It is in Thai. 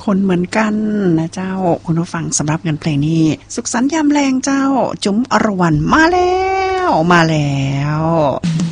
คนเหมือนกันนะเจ้าคุณผู้ฟังสำหรับงานเพลงนี้สุขสันต์ยามแรงเจ้าจุ๋มอรวรรณมาแล้ว